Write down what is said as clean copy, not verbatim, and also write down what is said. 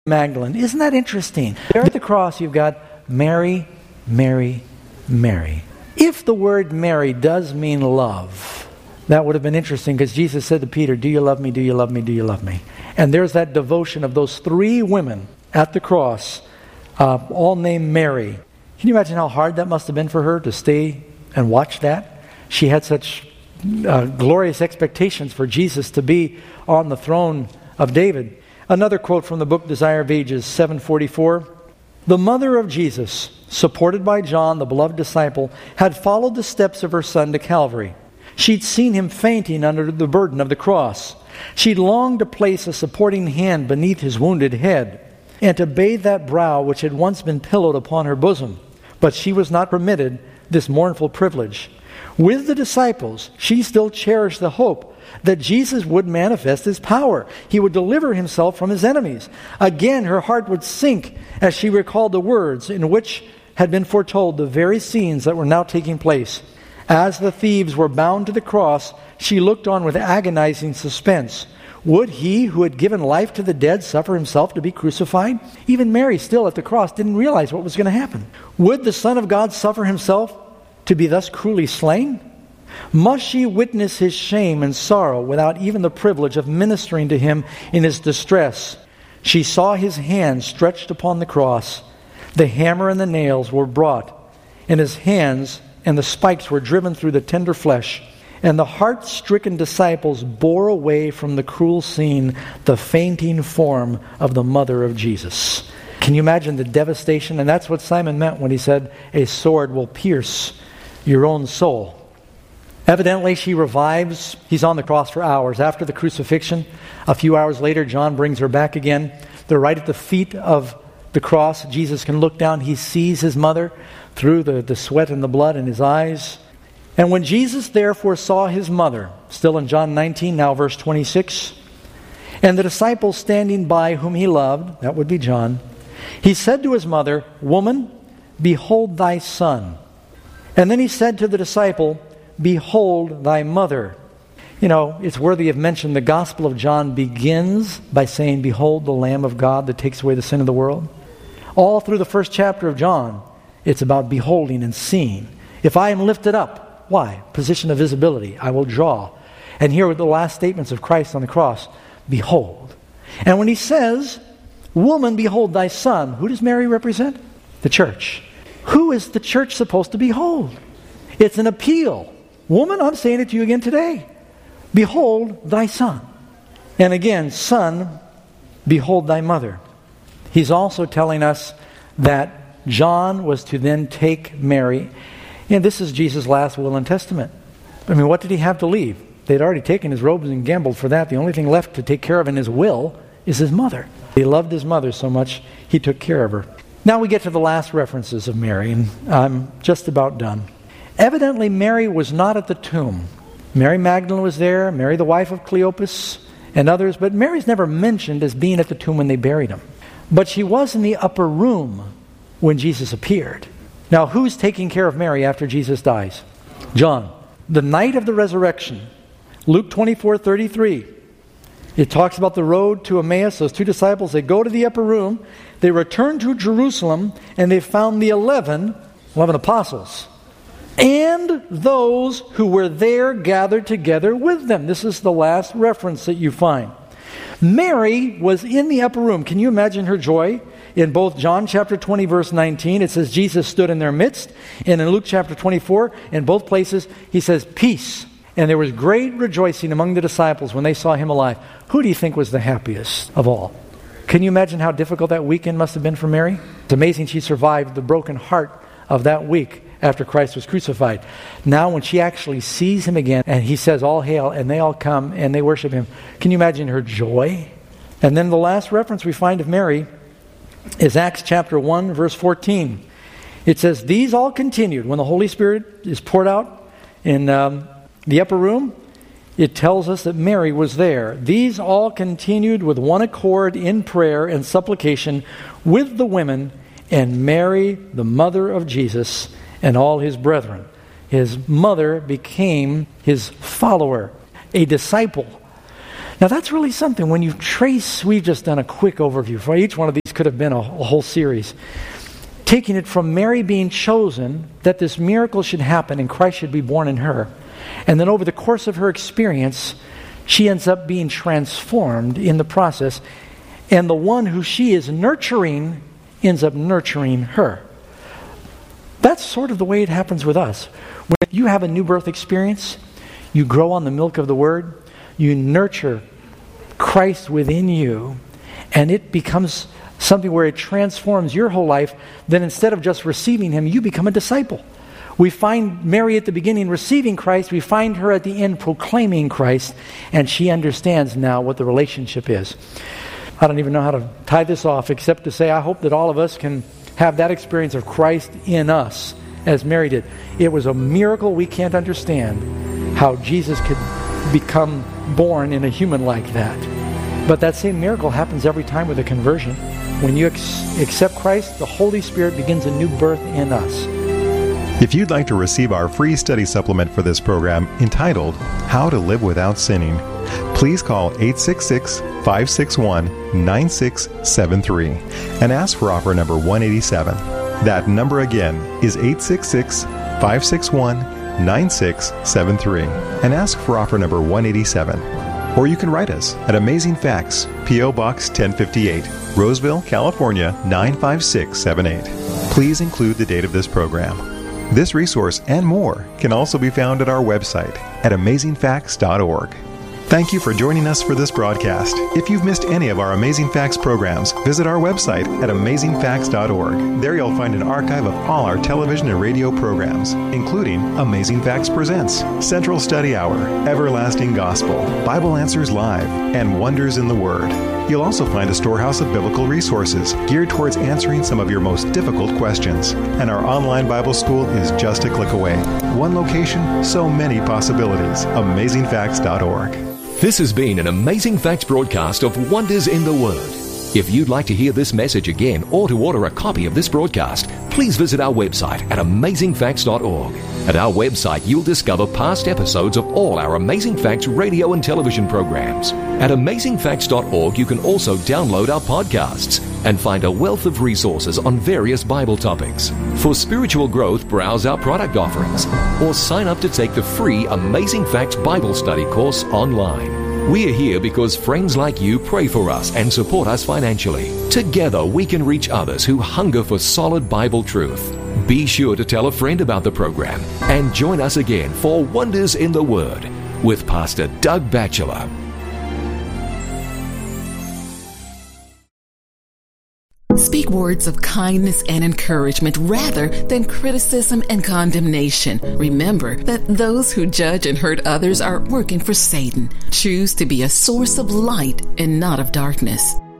Magdalene. Isn't that interesting? There at the cross you've got Mary, Mary, Mary. If the word Mary does mean love, that would have been interesting, because Jesus said to Peter, do you love me, do you love me, do you love me? And there's that devotion of those three women at the cross, all named Mary. Can you imagine how hard that must have been for her to stay and watch that? She had such glorious expectations for Jesus to be on the throne of David. Another quote from the book Desire of Ages, 744. The mother of Jesus, supported by John, the beloved disciple, had followed the steps of her son to Calvary. She'd seen him fainting under the burden of the cross. She'd longed to place a supporting hand beneath his wounded head and to bathe that brow which had once been pillowed upon her bosom. But she was not permitted this mournful privilege. With the disciples, she still cherished the hope that Jesus would manifest his power. He would deliver himself from his enemies. Again, her heart would sink as she recalled the words in which had been foretold the very scenes that were now taking place. As the thieves were bound to the cross, she looked on with agonizing suspense. Would he who had given life to the dead suffer himself to be crucified? Even Mary, still at the cross, didn't realize what was going to happen. Would the Son of God suffer himself to be thus cruelly slain? Must she witness his shame and sorrow without even the privilege of ministering to him in his distress? She saw his hands stretched upon the cross. The hammer and the nails were brought, and his hands and the spikes were driven through the tender flesh. And the heart-stricken disciples bore away from the cruel scene the fainting form of the mother of Jesus. Can you imagine the devastation? And that's what Simon meant when he said, a sword will pierce your own soul. Evidently, she revives. He's on the cross for hours. After the crucifixion, a few hours later, John brings her back again. They're right at the feet of the cross. Jesus can look down. He sees his mother through the sweat and the blood in his eyes. And when Jesus therefore saw his mother, still in John 19, now verse 26, and the disciples standing by whom he loved, that would be John, he said to his mother, Woman, behold thy son. And then he said to the disciple, Behold thy mother. You know, it's worthy of mention. The Gospel of John begins by saying, Behold the Lamb of God that takes away the sin of the world. All through the first chapter of John, it's about beholding and seeing. If I am lifted up, why? Position of visibility. I will draw. And here are the last statements of Christ on the cross. Behold. And when he says, Woman, behold thy son, who does Mary represent? The church. Who is the church supposed to behold? It's an appeal. Woman, I'm saying it to you again today. Behold thy son. And again, son, behold thy mother. He's also telling us that John was to then take Mary. And this is Jesus' last will and testament. I mean, what did he have to leave? They'd already taken his robes and gambled for that. The only thing left to take care of in his will is his mother. He loved his mother so much, he took care of her. Now we get to the last references of Mary, and I'm just about done. Evidently, Mary was not at the tomb. Mary Magdalene was there, Mary the wife of Cleopas, and others, but Mary's never mentioned as being at the tomb when they buried him. But she was in the upper room when Jesus appeared. Now, who's taking care of Mary after Jesus dies? John. The night of the resurrection, Luke 24:33. It talks about the road to Emmaus. Those two disciples, they go to the upper room, they return to Jerusalem, and they found the 11 apostles. And those who were there gathered together with them. This is the last reference that you find. Mary was in the upper room. Can you imagine her joy? In both John chapter 20, verse 19, it says Jesus stood in their midst. And in Luke chapter 24, in both places, he says, Peace. And there was great rejoicing among the disciples when they saw him alive. Who do you think was the happiest of all? Can you imagine how difficult that weekend must have been for Mary? It's amazing she survived the broken heart of that week after Christ was crucified. Now when she actually sees him again, and he says, All hail, and they all come and they worship him. Can you imagine her joy? And then the last reference we find of Mary is Acts chapter 1, verse 14. It says, These all continued. When the Holy Spirit is poured out in the upper room, it tells us that Mary was there. These all continued with one accord in prayer and supplication with the women, and Mary, the mother of Jesus, and all his brethren. His mother became his follower, a disciple. Now that's really something. When you trace, we've just done a quick overview. For each one of these could have been a whole series. Taking it from Mary being chosen, that this miracle should happen and Christ should be born in her. And then over the course of her experience, she ends up being transformed in the process. And the one who she is nurturing ends up nurturing her. That's sort of the way it happens with us. When you have a new birth experience, you grow on the milk of the Word, you nurture Christ within you, and it becomes something where it transforms your whole life. Then instead of just receiving Him, you become a disciple. We find Mary at the beginning receiving Christ. We find her at the end proclaiming Christ, and she understands now what the relationship is. I don't even know how to tie this off except to say I hope that all of us can have that experience of Christ in us as Mary did. It was a miracle we can't understand how Jesus could become born in a human like that. But that same miracle happens every time with a conversion. When you accept Christ, the Holy Spirit begins a new birth in us. If you'd like to receive our free study supplement for this program entitled How to Live Without Sinning, please call 866-561-9673 and ask for offer number 187. That number again is 866-561-9673 and ask for offer number 187. Or you can write us at Amazing Facts, P.O. Box 1058, Roseville, California 95678. Please include the date of this program. This resource and more can also be found at our website at amazingfacts.org. Thank you for joining us for this broadcast. If you've missed any of our Amazing Facts programs, visit our website at amazingfacts.org. There you'll find an archive of all our television and radio programs, including Amazing Facts Presents, Central Study Hour, Everlasting Gospel, Bible Answers Live, and Wonders in the Word. You'll also find a storehouse of biblical resources geared towards answering some of your most difficult questions. And our online Bible school is just a click away. One location, so many possibilities. AmazingFacts.org. This has been an Amazing Facts broadcast of Wonders in the Word. If you'd like to hear this message again or to order a copy of this broadcast, please visit our website at amazingfacts.org. At our website, you'll discover past episodes of all our Amazing Facts radio and television programs. At amazingfacts.org, you can also download our podcasts and find a wealth of resources on various Bible topics. For spiritual growth, browse our product offerings or sign up to take the free Amazing Facts Bible Study course online. We are here because friends like you pray for us and support us financially. Together, we can reach others who hunger for solid Bible truth. Be sure to tell a friend about the program and join us again for Wonders in the Word with Pastor Doug Batchelor. Speak words of kindness and encouragement rather than criticism and condemnation. Remember that those who judge and hurt others are working for Satan. Choose to be a source of light and not of darkness.